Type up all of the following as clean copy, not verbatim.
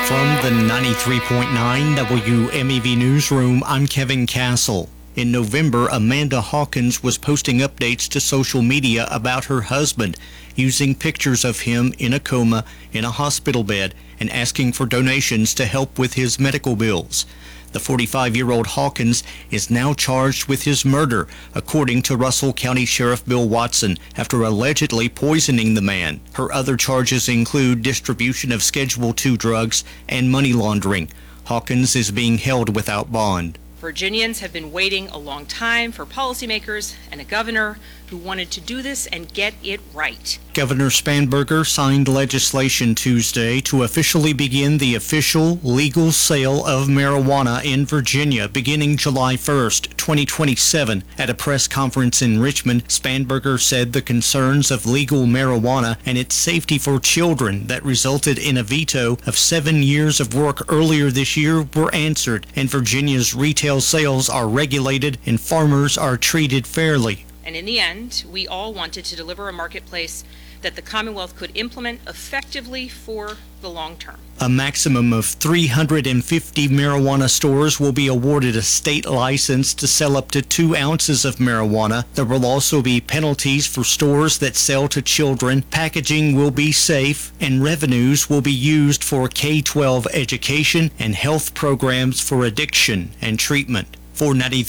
From the 93.9 WMEV Newsroom, I'm Kevin Castle. In November, Amanda Hawkins was posting updates to social media about her husband, using pictures of him in a coma in a hospital bed and asking for donations to help with his medical bills. The 45-year-old Hawkins is now charged with his murder, according to Russell County Sheriff Bill Watson, after allegedly poisoning the man. Her other charges include distribution of Schedule II drugs and money laundering. Hawkins is being held without bond. Virginians have been waiting a long time for policymakers and a governor who wanted to do this and get it right. Governor Spanberger signed legislation Tuesday to officially begin the official legal sale of marijuana in Virginia beginning July 1st, 2027. At a press conference in Richmond, Spanberger said the concerns of legal marijuana and its safety for children that resulted in a veto of 7 years of work earlier this year were answered, and Virginia's retail sales are regulated and farmers are treated fairly. And in the end, we all wanted to deliver a marketplace that the Commonwealth could implement effectively for the long term. A maximum of 350 marijuana stores will be awarded a state license to sell up to 2 ounces of marijuana. There will also be penalties for stores that sell to children. Packaging will be safe, and revenues will be used for K-12 education and health programs for addiction and treatment. For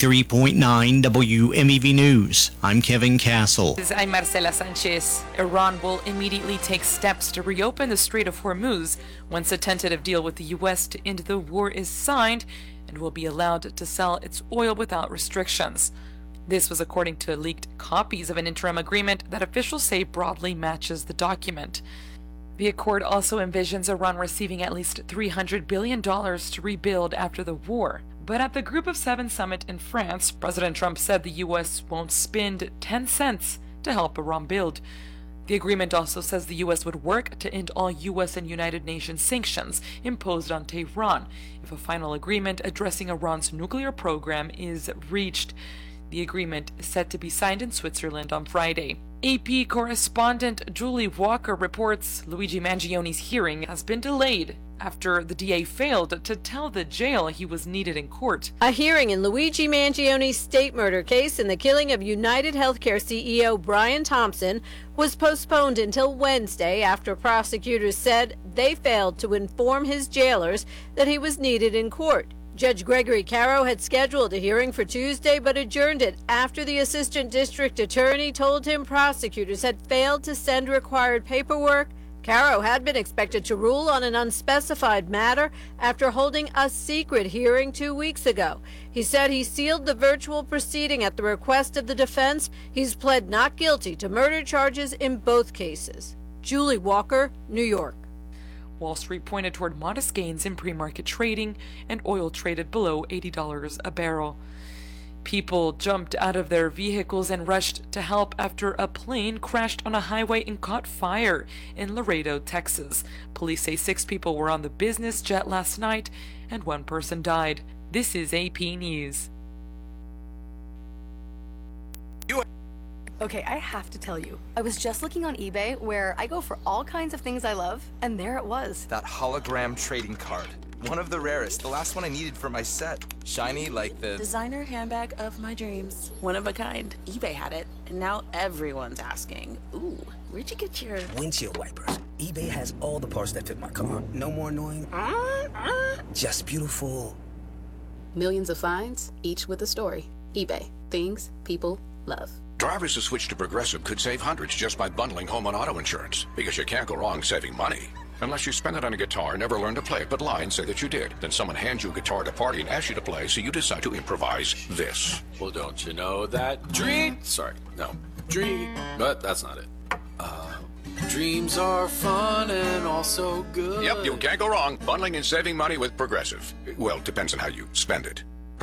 93.9 WMEV News, I'm Kevin Castle. I'm Marcela Sanchez. Iran will immediately take steps to reopen the Strait of Hormuz once a tentative deal with the U.S. to end the war is signed, and will be allowed to sell its oil without restrictions. This was according to leaked copies of an interim agreement that officials say broadly matches the document. The accord also envisions Iran receiving at least $300 billion to rebuild after the war. But at the Group of Seven summit in France, President Trump said the U.S. won't spend 10 cents to help Iran build. The agreement also says the U.S. would work to end all U.S. and United Nations sanctions imposed on Tehran if a final agreement addressing Iran's nuclear program is reached. The agreement is set to be signed in Switzerland on Friday. AP correspondent Julie Walker reports Luigi Mangioni's hearing has been delayed after the DA failed to tell the jail he was needed in court. A hearing in Luigi Mangioni's state murder case and the killing of United Healthcare CEO Brian Thompson was postponed until Wednesday after prosecutors said they failed to inform his jailers that he was needed in court. Judge Gregory Caro had scheduled a hearing for Tuesday but adjourned it after the assistant district attorney told him prosecutors had failed to send required paperwork. Caro had been expected to rule on an unspecified matter after holding a secret hearing 2 weeks ago. He said he sealed the virtual proceeding at the request of the defense. He's pled not guilty to murder charges in both cases. Julie Walker, New York. Wall Street pointed toward modest gains in pre-market trading, and oil traded below $80 a barrel. People jumped out of their vehicles and rushed to help after a plane crashed on a highway and caught fire in Laredo, Texas. Police say 6 people were on the business jet last night and 1 person died. This is AP News. Okay, I have to tell you, I was just looking on eBay where I go for all kinds of things I love, and there it was. That hologram trading card. One of the rarest, the last one I needed for my set. Shiny like the designer handbag of my dreams. One of a kind. eBay had it, and now everyone's asking, ooh, where'd you get your windshield wipers? eBay has all the parts that fit my car. No more annoying. Just beautiful. Millions of finds, each with a story. eBay. Things people love. Drivers who switch to Progressive could save hundreds just by bundling home and auto insurance, because you can't go wrong saving money. Unless you spend it on a guitar, never learn to play it, but lie and say that you did. Then someone hands you a guitar at a party and asks you to play, so you decide to improvise this. Well, don't you know that dream... Sorry, no. Dream... But that's not it. Dreams are fun and also good. Yep, you can't go wrong. Bundling and saving money with Progressive. Well, depends on how you spend it.